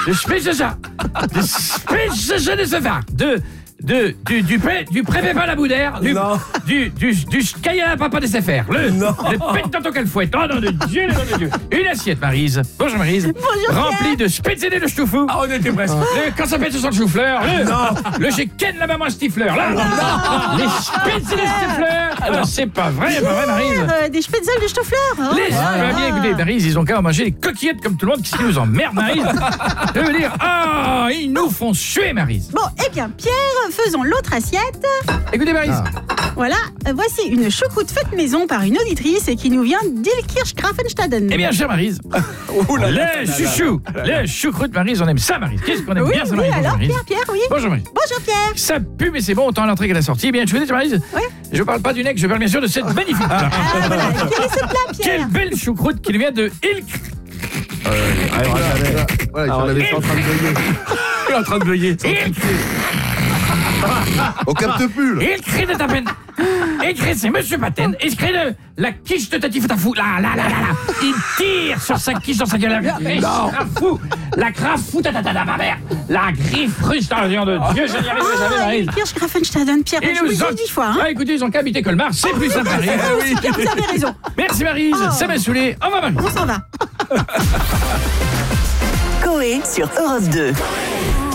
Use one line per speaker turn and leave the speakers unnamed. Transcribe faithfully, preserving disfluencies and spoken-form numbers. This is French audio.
de Spitzer, de Spitzer de Sefar, de de du du pré du préfet Balaboudère, du
Non.
du du du Skaya Papa de Sefer, le
Non.
le pétanto qu'elle fouette. Oh non de Dieu, le nom de Dieu. Une assiette, Maryse. Bonjour Maryse.
Bonjour,
Remplie de Spitzene de Stouffou.
Ah, on était presque.
Le, quand ça pète sur le chou-fleur, le, le j'ai Ken la maman Stifleur, là, les Spitzene de Stifleur. Alors c'est pas vrai, pas vrai Maryse.
Euh, des Spitzel de Stoffler. Oh,
Les
là,
bien
là.
écoutez, Maryse, ils ont qu'à manger des coquillettes comme tout le monde, qui nous emmerde, Maryse. Je veux dire, ah, ils nous font suer, Maryse.
Bon, eh bien, Pierre, faisons l'autre assiette.
Écoutez, Maryse.
Voilà, euh, voici une choucroute faite maison par une auditrice et qui nous vient d'Ilkirch-Grafenstaden.
Eh bien, chère Maryse, les chouchous, les choucroutes, Maryse, on aime ça, Maryse. Qu'est-ce qu'on aime
Oui,
bien ça,
oui,
Maryse.
alors,
Maryse.
Pierre, Pierre, oui.
Bonjour, Maryse.
Bonjour, Pierre.
Ça pue, mais c'est bon, autant à l'entrée qu'à la sortie. Eh bien, je vous dis, Maryse,
Oui.
je parle pas du nec, je parle bien sûr de cette magnifique.
Ah, voilà. Quel est ce plat,
Quelle
Pierre?
belle choucroute qui nous vient de Ilk.
Voilà, il avait été en train de veiller. Il est en train de veiller.
Ilk.
On capte plus, là.
Il crie de ta peine. Il crie, c'est Monsieur Paten. Il crie de la quiche de Tati Foutafou. Là, là, là, là, là. Il tire sur sa quiche dans sa gueule. La quiche crafou. La crafou, ta, ta, ta, ta, ma mère. La griffe russe, dans le nom de Dieu, je n'y arriverai jamais,
Ah,
Maryse.
Ilkirch-Grafenstaden, Pierre.
Et
Je vous le
nous
dis dix fois, hein.
Ah, écoutez, ils ont qu'à habiter Colmar, c'est plus simple, Maryse.
Ah oui, Pierre, vous avez raison.
Merci, Maryse.
Oh.
Ça m'a saoulé. Au revoir, Maryse.
On s'en va.
Coé sur Europe deux.